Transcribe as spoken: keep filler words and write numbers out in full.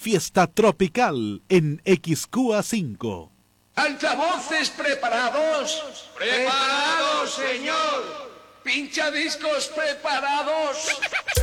Fiesta Tropical en X Q A cinco. ¿Altavoces preparados? ¡Preparados, señor! ¿Pinchadiscos preparados?